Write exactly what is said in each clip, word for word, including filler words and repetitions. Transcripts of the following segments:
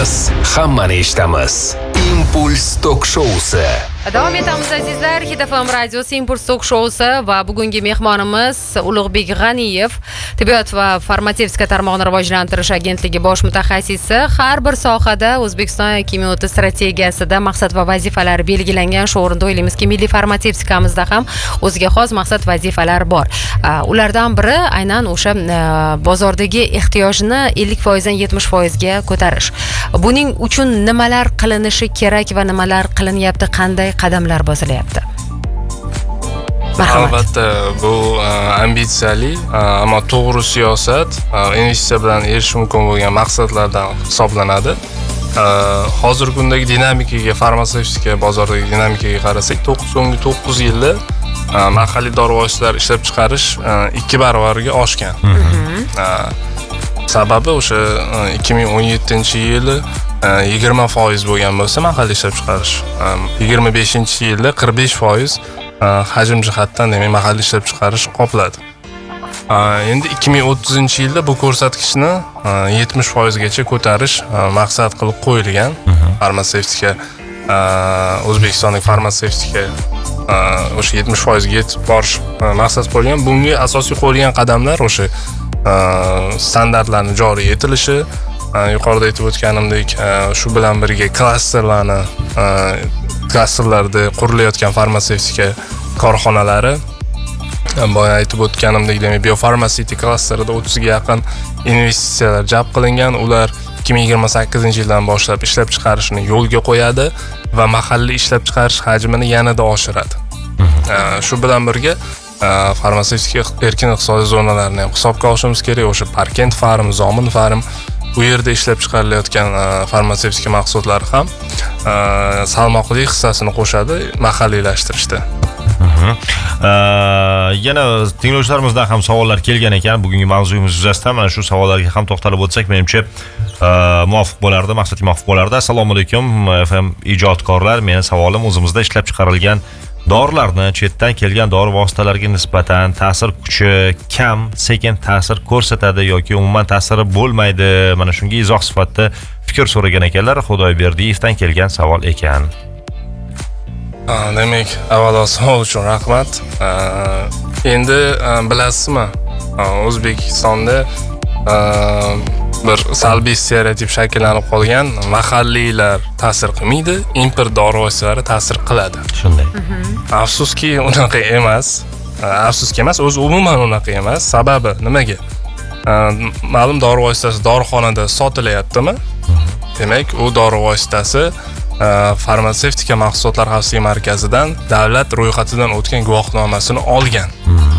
Biz hammani eshitamiz. Impuls tok shousi. Davom etamiz azizlar. Hit F M radiosi Impuls tok shousi va bugungi mehmonimiz Ulug'bek G'aniyev, tibbiyot va farmatsevtika tarmog'ini rivojlantirish agentligi bosh mutaxassisi. Har bir sohada O'zbekiston ikki ming o'ttiz strategiyasida maqsad va vazifalar belgilangan. Shu o'rinda o'ylaymizki, milliy farmatsevtikamizda ham o'ziga xos maqsad vazifalar bor. Ulardan biri aynan o'sha bozordagi ehtiyojni ellik foiz dan yetmish foiz ga ko'tarish. Buning uchun nimalar qilinishi kerak va nimalar qilinyapti, qanday qadamlar bosilyapti? Marhamat. Albatta, bu ambitsiyali, ammo to'g'ri siyosat investitsiya bilan erishish mumkin bo'lgan maqsadlardan hisoblanadi. Hozirgi kundagi dinamikaga, farmatsevtika bozoridagi dinamikaga qarasak, so'nggi to'qqiz yilda mahalliy dori vositalar ishlab chiqarish ikki barobarga oshgan. Sababi o'sha ikki ming o'n yettinchi yili yigirma foiz bo'lgan bo'lsa mahalliy ishlab chiqarish, yigirma beshinchi yilda qirq besh foiz hajm jihatdan, demak, mahalliy ishlab chiqarish qopladi. Endi ikki ming o'ttizinchi yilda bu ko'rsatkichni yetmish foiz gacha ko'tarish maqsad qilib qo'yilgan. Farmatsevtika, O'zbekistonning farmatsevtika o'sha yetmish foiz ga yetib borish maqsad qo'yilgan. Bunga asosiy qo'yilgan qadamlar o'sha standartlarning joriy etilishi, yuqorida aytib o'tganimdek, shu bilan birga klasterlarni, klasterlarda qurilayotgan farmatsevtika korxonalari, boya aytib o'tganimdek, demak, biofarmasevtika klasterida o'ttizga yaqin investitsiyalar jalb qilingan. Ular ikki ming yigirma sakkizinchi yildan boshlab ishlab chiqarishni yo'lga qo'yadi va mahalliy ishlab chiqarish hajmini yanada oshiradi. Shu bilan birga farmatsevtika erkin iqtisodiy zonalarini ham hisobga olishimiz kerak. O'sha Parkent farm, Zomin farm, bu yerda ishlab chiqarilayotgan farmatsevtika mahsulotlari ham salmoqli hissasini qo'shadi mahalliylashtirishda. Yana tinglovchilarimizdan ham savollar kelgan ekan. Bugungi mavzuyimiz yuzasidan mana shu savollarga ham to'xtalib o'tsak, menimcha muvofiq bo'lardi, maqsadga muvofiq bo'lardi. Assalomu alaykum F M ijodkorlar. Meni savolim, o'zimizda ishlab chiqarilgan dorilarni chetdan kelgan dori vositalariga nisbatan ta'sir kuchi kam, sekin ta'sir ko'rsatadi yoki umuman ta'siri bo'lmaydi. Mana shunga izoh sifatida fikr so'ragan ekanlar. Xudoyberdiyevdan kelgan savol ekan. Demak, avvalo savol uchun rahmat. Endi bilasizmi, O'zbekistonda bir salbiy stereotip shakllanib qolgan, mahalliylar ta'sir qilmaydi, import dori vositalari ta'sir qiladi. Shunday. Afsuski unaqa emas. Afsuski emas, o'zi umuman unaqa emas. Sababi nimaga? Ma'lum dori vositasi dorixonada sotilayaptimi? Demak, u dori vositasi farmatsevtika mahsulotlar xavfsizligi markazidan davlat ro'yxatidan o'tgan guvohnomasini olgan.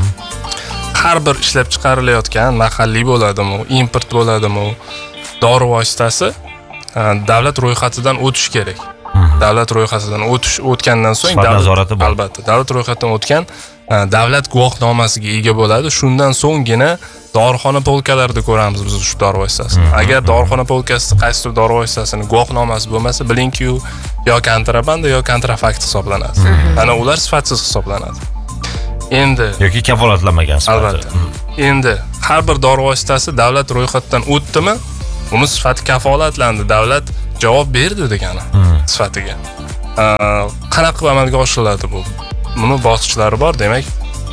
Har bir ishlab chiqarilayotgan, mahalliy bo'ladimi, import bo'ladimi, dori vositasi davlat ro'yxatidan o'tish kerak. Davlat ro'yxatidan o'tish o'tgandan so'ng nazorati bor. Albatta, davlat ro'yxatidan o'tgan davlat guvohnomasiga ega bo'ladi. Shundan so'nggina dorixona polkalarida ko'ramiz biz shu dori vositasini. Agar dorixona polkasida qaysidir dori vositasini guvohnomasi bo'lmasa, bilingki, u yo kontrabanda yo kontrafakt hisoblanadi. Ana ular sifatsiz hisoblanadi. Endi yoki kafolatlanmagan sifatida. Albatta. Endi har bir dori vositasi davlat ro'yxatidan o'tdimi, uni sifati kafolatlandi, davlat javob berdi degani sifatiga. Qanaqa amalga oshiriladi bu? Buni bosqichlari bor, demak,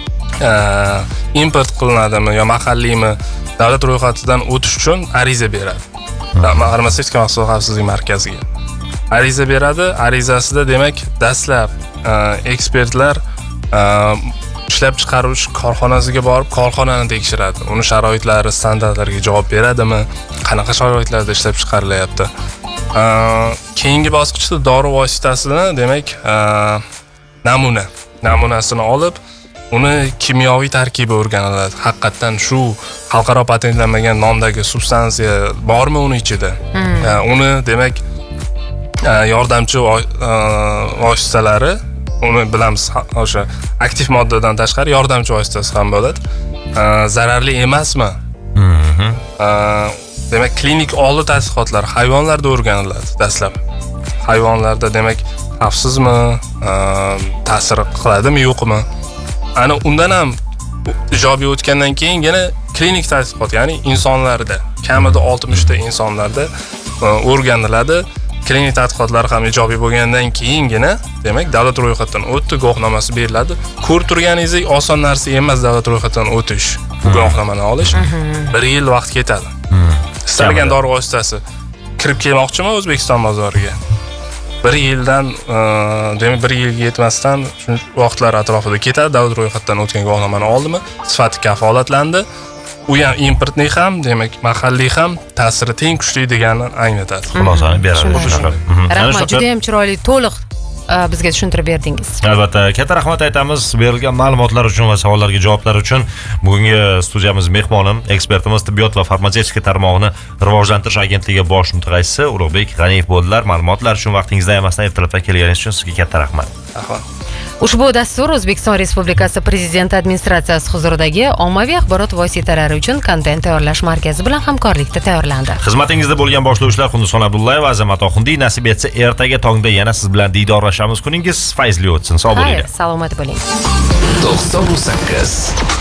import qilinadimi yo mahalliymi, davlat ro'yxatidan o'tish uchun ariza beradi. Farmatsevtika mahsulot xavfsizligi markaziga ariza beradi. Arizasida, demak, dastlab ekspertlar ishlab chiqaruvchi korxonasiga borib korxonani tekshiradi. Uni sharoitlari, standartlariga javob beradimi, qanaqa sharoitlarda ishlab chiqarilyapti. Keyingi bosqichda dori vositasini, demak, namuna, namunasini olib, uni kimyoviy tarkibi o'rganiladi. Haqiqatan shu xalqaro patentlanmagan nomdagi substansiya bormi uni ichida? Uni, demak, yordamchi vositalari, uni bilamiz, o'sha aktiv moddadan tashqari yordamchi vositasi ham bo'ladi. Zararli emasmi? Demak, klinik oldi tadqiqotlar hayvonlarda o'rganiladi dastlab. Hayvonlarda, demak, xavfsizmi, ta'sir qiladimi, yo'qmi? Ana undan ham ijobiy o'tgandan keyin yana klinik tadqiqot, ya'ni insonlarda, kamida oltmishta insonlarda o'rganiladi. Klinik tadqiqotlari ham ijobiy bo'lgandan keyingina, demak, davlat ro'yxatidan o'tdi, guvohnomasi beriladi. Ko'r turganingizdek oson narsa emas davlat ro'yxatidan o'tish. Bu guvohnomani olish bir yil vaqt ketadi. Istalgan dori vositasi kirib kelmoqchimi O'zbekiston bozoriga? bir yildan, demak, bir yilga yetmasdan shu vaqtlar atrofida ketadi. Davlat ro'yxatidan o'tgan guvohnomani oldimi, sifati kafolatlandi. U ham importning ham, demak, mahalliy ham ta'siri teng kuchli deganini anglatadi. Xulosani beradi. Rahmat, juda ham chiroyli, to'liq bizga tushuntirib berdingiz. Albatta, katta rahmat aytamiz berilgan ma'lumotlar uchun va savollarga javoblar uchun. Bugungi studiyamiz mehmonim, ekspertimiz tibbiyot va farmatsevtika tarmog'ini rivojlantirish agentligi bosh mutaxassisi Ulug'bek G'aniyev bo'ldilar. Ma'lumotlar uchun vaqtingizdan yemasdan ertalabdan kelganingiz uchun sizga katta rahmat. Rahmat. Ushbu dastur O'zbekiston Respublikasi Prezidenti administratsiyasi huzuridagi ommaviy axborot vositalari uchun kontent tayyorlash markazi bilan hamkorlikda tayyorlandi. Xizmatingizda bo'lgan boshlovchilar Xunduson Abdullayev va Azamat Oxundiy. Nasib etsa ertaga tongda yana siz bilan diydorlashamiz. Kuningiz fayzli o'tsin. Sog' bo'linglar. Salomat bo'ling. to'qson sakkiz